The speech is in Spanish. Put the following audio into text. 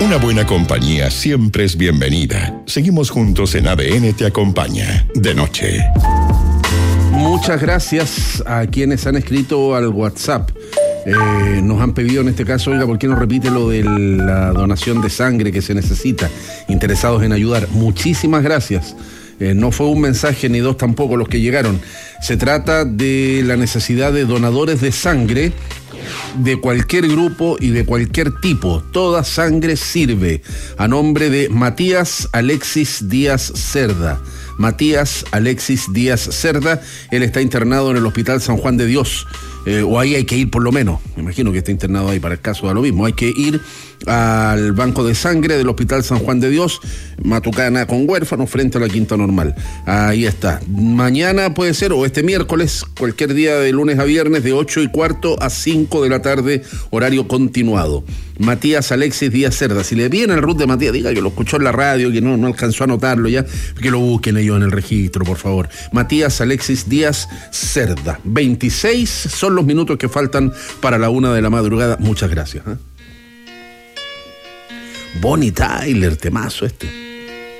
Una buena compañía siempre es bienvenida. Seguimos juntos en ADN Te Acompaña, de noche. Muchas gracias a quienes han escrito al WhatsApp. Nos han pedido en este caso, oiga, ¿por qué no repite lo de la donación de sangre que se necesita? Interesados en ayudar. Muchísimas gracias. No fue un mensaje ni dos tampoco los que llegaron. Se trata de la necesidad de donadores de sangre de cualquier grupo y de cualquier tipo. Toda sangre sirve. A nombre de Matías Alexis Díaz Cerda. Matías Alexis Díaz Cerda, él está internado en el Hospital San Juan de Dios. O ahí hay que ir por lo menos. Me imagino que está internado ahí, para el caso da lo mismo. Hay que ir al banco de sangre del Hospital San Juan de Dios, Matucana con Huérfano, frente a la Quinta Normal. Ahí está. Mañana puede ser, o este miércoles, cualquier día de lunes a viernes, de 8:15 a 5 de la tarde, horario continuado. Matías Alexis Díaz Cerda. Si le viene el root de Matías, diga que lo escuchó en la radio, que no alcanzó a anotarlo ya, que lo busquen ellos en el registro, por favor. Matías Alexis Díaz Cerda. 26 son los minutos que faltan para la 1 de la madrugada. Muchas gracias. Bonnie Tyler, temazo este.